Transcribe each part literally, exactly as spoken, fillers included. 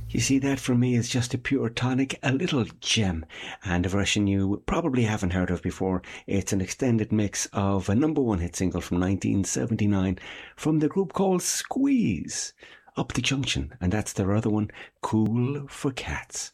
You see, that for me is just a pure tonic, a little gem, and a version you probably haven't heard of before. It's an extended mix of a number one hit single from nineteen seventy-nine from the group called Squeeze, Up the Junction, and that's their other one, Cool for Cats.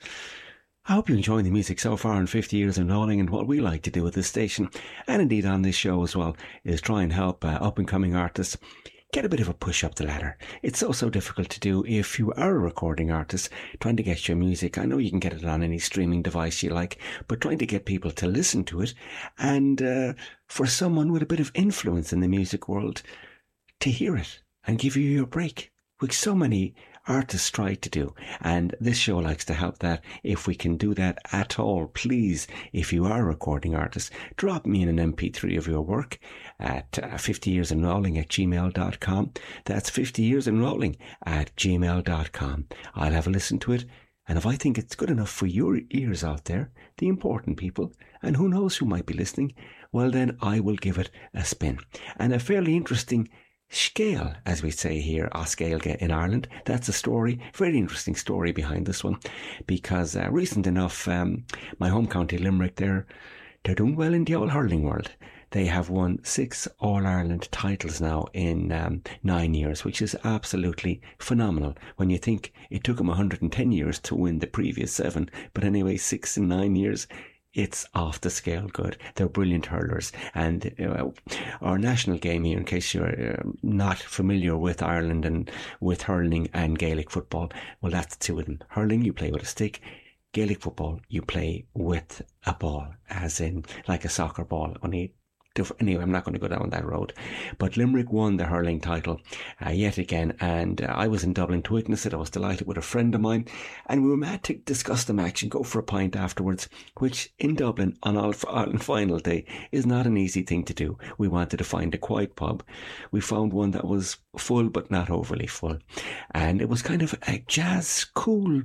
I hope you're enjoying the music so far in fifty years of knowing, and what we like to do at this station, and indeed on this show as well, is try and help uh, up-and-coming artists get a bit of a push up the ladder. It's so, so difficult to do if you are a recording artist, trying to get your music. I know you can get it on any streaming device you like, but trying to get people to listen to it, and uh, for someone with a bit of influence in the music world to hear it and give you your break, which so many artists try to do, and this show likes to help that. If we can do that at all, please, if you are a recording artist, drop me in an M P three of your work at uh, fifty years enrolling at gmail dot com. That's fifty years enrolling at gmail dot com. I'll have a listen to it, and if I think it's good enough for your ears out there, the important people, and who knows who might be listening, well then I will give it a spin. And a fairly interesting scale, as we say here, Oscailge in Ireland. That's a story, very interesting story behind this one, because uh, recent enough, um, my home county Limerick, they're, they're doing well in the old hurling world. They have won six All-Ireland titles now in um, nine years, which is absolutely phenomenal when you think it took them one hundred ten years to win the previous seven. But anyway, six in nine years, it's off the scale good. They're brilliant hurlers. And uh, our national game here, in case you're uh, not familiar with Ireland and with hurling and Gaelic football, well, that's two of them. Hurling, you play with a stick. Gaelic football, you play with a ball, as in like a soccer ball, only anyway, I'm not going to go down that road. But Limerick won the hurling title uh, yet again, and uh, I was in Dublin to witness it. I was delighted with a friend of mine, and we were mad to discuss the match and go for a pint afterwards, which in Dublin on All-Ireland final day is not an easy thing to do. We wanted to find a quiet pub. We found one that was full but not overly full, and it was kind of a jazz, cool,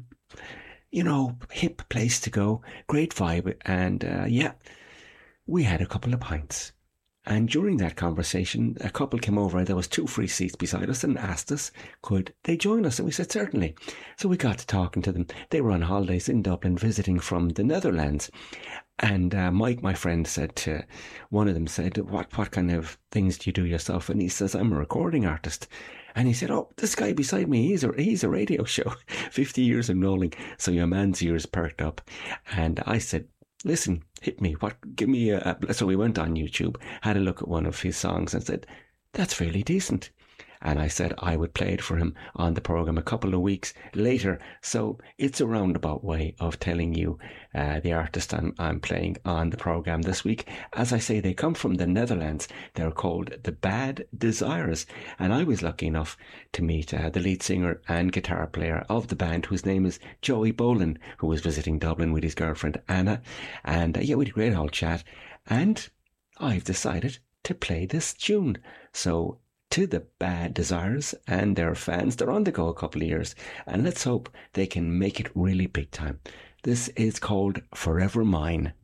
you know, hip place to go. Great vibe, and uh, yeah, we had a couple of pints. And during that conversation, a couple came over. There was two free seats beside us and asked us, could they join us? And we said, certainly. So we got to talking to them. They were on holidays in Dublin, visiting from the Netherlands. And uh, Mike, my friend, said to one of them, said, what, what kind of things do you do yourself? And he says, I'm a recording artist. And he said, oh, this guy beside me, he's a, he's a radio show, fifty years and rolling. So your man's ears perked up. And I said, listen, hit me. What? Give me a, a... So we went on YouTube, had a look at one of his songs and said, that's really decent. And I said I would play it for him on the programme a couple of weeks later. So it's a roundabout way of telling you uh, the artist I'm, I'm playing on the programme this week. As I say, they come from the Netherlands. They're called the Bad Desires. And I was lucky enough to meet uh, the lead singer and guitar player of the band, whose name is Joey Boland, who was visiting Dublin with his girlfriend Anna. And uh, yeah, we had a great old chat. And I've decided to play this tune. So to the Bad Desires and their fans, they're on the go a couple of years, and let's hope they can make it really big time. This is called Forever Mine.